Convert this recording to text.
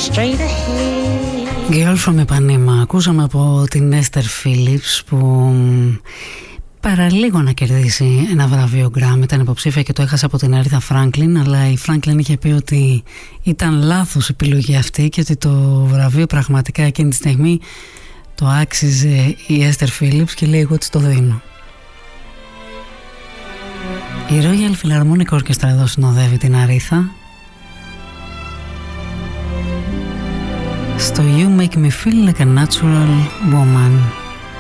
Girl from Ipanema. Ακούσαμε από την Esther Phillips που παραλίγο να κερδίσει ένα βραβείο Grammy. Ήταν υποψήφια και το έχασε από την Aretha Franklin, αλλά η Franklin είχε πει ότι ήταν λάθος επιλογή αυτή και ότι το βραβείο πραγματικά εκείνη τη στιγμή το άξιζε η Esther Phillips και λέει εγώ της το δίνω. Η Royal Philharmonic Orchestra εδώ συνοδεύει την Aretha στο You Make Me Feel Like a Natural Woman.